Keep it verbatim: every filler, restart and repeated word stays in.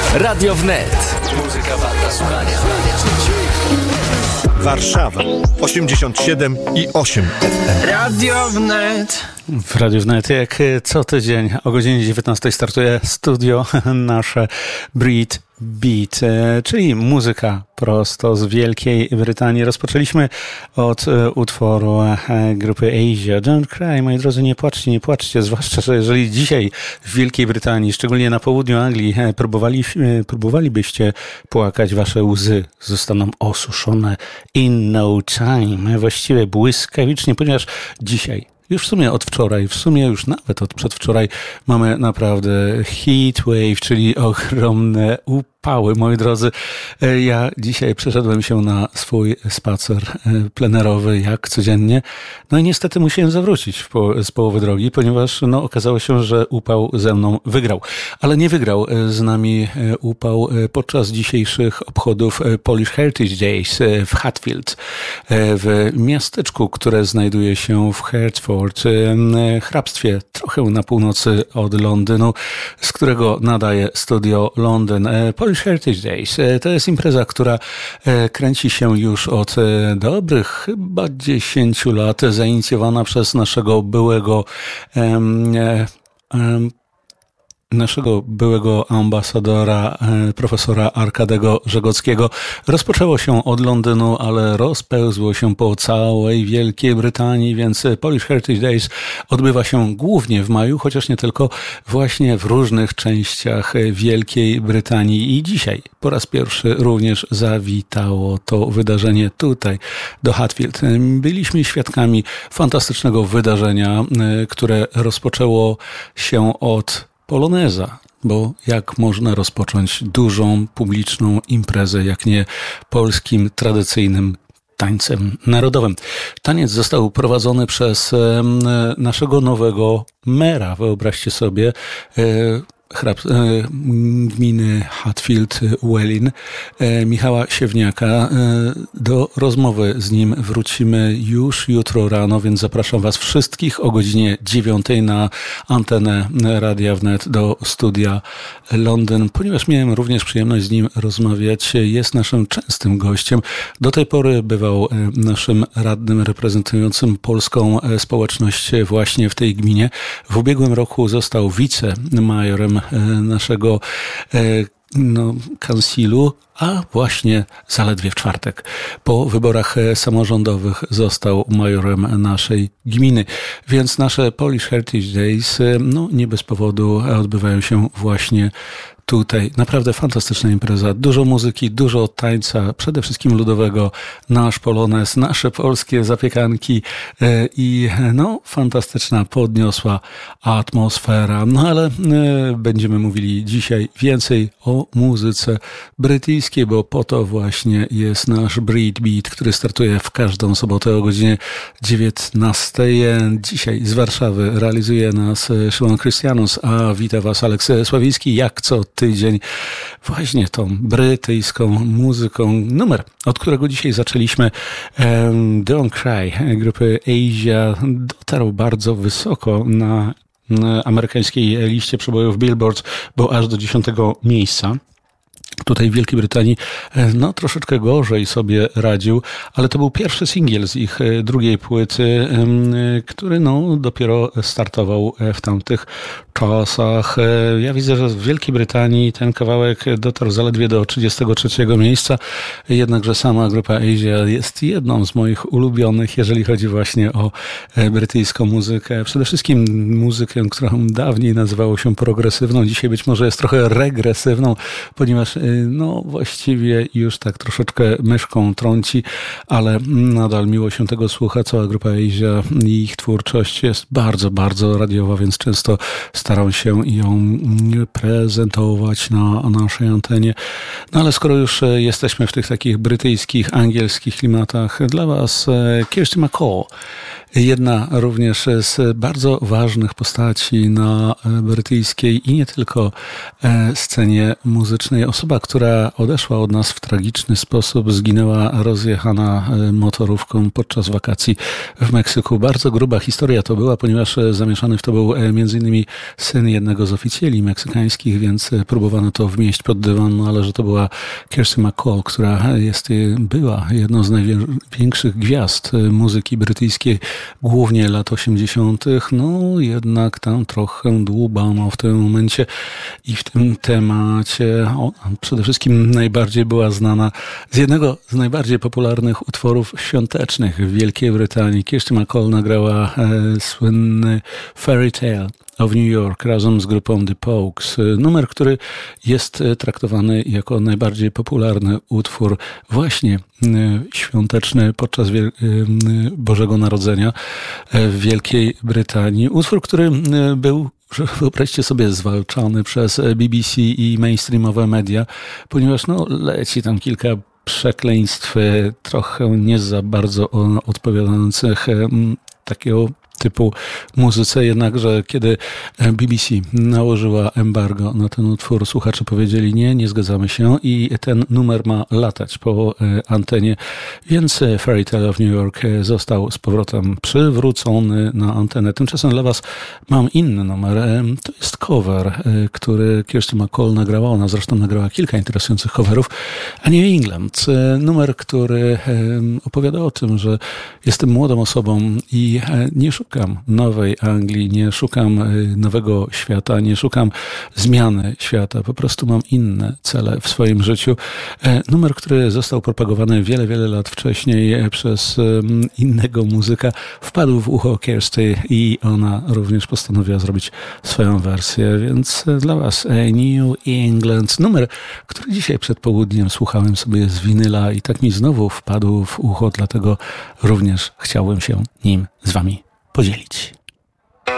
Radio Wnet. Muzyka warta słuchania. Warszawa osiemdziesiąt siedem i osiem F M. Radio Wnet. W Radiu Wnet jak co tydzień o godzinie dziewiętnastej startuje studio nasze Breed Beat, czyli muzyka prosto z Wielkiej Brytanii. Rozpoczęliśmy od utworu grupy Asia. Don't cry, moi drodzy, nie płaczcie, nie płaczcie, zwłaszcza, że jeżeli dzisiaj w Wielkiej Brytanii, szczególnie na południu Anglii, próbowali, próbowalibyście płakać, wasze łzy zostaną osuszone in no time, właściwie błyskawicznie, ponieważ dzisiaj, już w sumie od wczoraj, w sumie już nawet od przedwczoraj mamy naprawdę heat wave, czyli ogromne upały, moi drodzy. Ja dzisiaj przeszedłem się na swój spacer plenerowy jak codziennie. No i niestety musiałem zawrócić w po, z połowy drogi, ponieważ no, okazało się, że upał ze mną wygrał. Ale nie wygrał z nami upał podczas dzisiejszych obchodów Polish Heritage Days w Hatfield, w miasteczku, które znajduje się w Hertford, hrabstwie trochę na północy od Londynu, z którego nadaje Studio Londyn. Polish Heritage Days to jest impreza, która kręci się już od dobrych chyba dziesięciu lat, zainicjowana przez naszego byłego um, um, naszego byłego ambasadora, profesora Arkadego Żegockiego. Rozpoczęło się od Londynu, ale rozpełzło się po całej Wielkiej Brytanii, więc Polish Heritage Days odbywa się głównie w maju, chociaż nie tylko, właśnie w różnych częściach Wielkiej Brytanii. I dzisiaj po raz pierwszy również zawitało to wydarzenie tutaj do Hatfield. Byliśmy świadkami fantastycznego wydarzenia, które rozpoczęło się od poloneza, bo jak można rozpocząć dużą publiczną imprezę, jak nie polskim tradycyjnym tańcem narodowym. Taniec został prowadzony przez naszego nowego mera, wyobraźcie sobie, hrab, gminy Hatfield Welin, Michała Siewniaka. Do rozmowy z nim wrócimy już jutro rano, więc zapraszam was wszystkich o godzinie dziewiątej na antenę Radia Wnet do studia Londyn, ponieważ miałem również przyjemność z nim rozmawiać. Jest naszym częstym gościem. Do tej pory bywał naszym radnym reprezentującym polską społeczność właśnie w tej gminie. W ubiegłym roku został wicemajorem naszego no, kansilu, a właśnie zaledwie w czwartek po wyborach samorządowych został majorem naszej gminy. Więc nasze Polish Heritage Days no, nie bez powodu odbywają się właśnie tutaj. Naprawdę fantastyczna impreza. Dużo muzyki, dużo tańca, przede wszystkim ludowego, nasz polonez, nasze polskie zapiekanki i no fantastyczna, podniosła atmosfera. No ale będziemy mówili dzisiaj więcej o muzyce brytyjskiej, bo po to właśnie jest nasz Breed Beat, który startuje w każdą sobotę o godzinie dziewiętnastej. Dzisiaj z Warszawy realizuje nas Szymon Krystianus, a wita was Aleks Sławiński, jak co tydzień właśnie tą brytyjską muzyką. Numer, od którego dzisiaj zaczęliśmy, um, Don't Cry grupy Asia, dotarł bardzo wysoko na, na amerykańskiej liście przebojów Billboard, bo aż do dziesiątego miejsca. Tutaj w Wielkiej Brytanii no troszeczkę gorzej sobie radził, ale to był pierwszy singiel z ich drugiej płyty, który no dopiero startował w tamtych czasach. Ja widzę, że w Wielkiej Brytanii ten kawałek dotarł zaledwie do trzydziestego trzeciego miejsca, jednakże sama grupa Asia jest jedną z moich ulubionych, jeżeli chodzi właśnie o brytyjską muzykę. Przede wszystkim muzykę, którą dawniej nazywało się progresywną, dzisiaj być może jest trochę regresywną, ponieważ no właściwie już tak troszeczkę myszką trąci, ale nadal miło się tego słucha. Cała grupa Asia i ich twórczość jest bardzo, bardzo radiowa, więc często staram się ją prezentować na naszej antenie. No ale skoro już jesteśmy w tych takich brytyjskich, angielskich klimatach, dla was Kirsty MacColl Jedna również z bardzo ważnych postaci na brytyjskiej i nie tylko scenie muzycznej. Osoba, która odeszła od nas w tragiczny sposób, zginęła rozjechana motorówką podczas wakacji w Meksyku. Bardzo gruba historia to była, ponieważ zamieszany w to był między innymi syn jednego z oficjeli meksykańskich, więc próbowano to wmieść pod dywan, no ale że to była Kirsty MacColl, która jest, była jedną z największych gwiazd muzyki brytyjskiej, głównie lat osiemdziesiątych, no jednak tam trochę dłubano w tym momencie i w tym temacie. Ona przede wszystkim najbardziej była znana z jednego z najbardziej popularnych utworów świątecznych w Wielkiej Brytanii. Kirsty MacColl nagrała e, słynny Fairy Tale of New York razem z grupą The Pogues. Numer, który jest traktowany jako najbardziej popularny utwór właśnie świąteczny podczas Bożego Narodzenia w Wielkiej Brytanii. Utwór, który był, wyobraźcie sobie, zwalczany przez B B C i mainstreamowe media, ponieważ no, leci tam kilka przekleństw, trochę nie za bardzo odpowiadających takiego typu muzyce, jednakże kiedy B B C nałożyła embargo na ten utwór, słuchacze powiedzieli nie, nie zgadzamy się i ten numer ma latać po antenie, więc Fairy Tale of New York został z powrotem przywrócony na antenę. Tymczasem dla was mam inny numer. To jest cover, który Kirsty MacColl nagrała. Ona zresztą nagrała kilka interesujących coverów. A New England. Numer, który opowiada o tym, że jestem młodą osobą i nie szukam Szukam nowej Anglii, nie szukam nowego świata, nie szukam zmiany świata, po prostu mam inne cele w swoim życiu. Numer, który został propagowany wiele, wiele lat wcześniej przez innego muzyka, wpadł w ucho Kirsty i ona również postanowiła zrobić swoją wersję, więc dla was New England, numer, który dzisiaj przed południem słuchałem sobie z winyla i tak mi znowu wpadł w ucho, dlatego również chciałbym się nim z wami podzielić.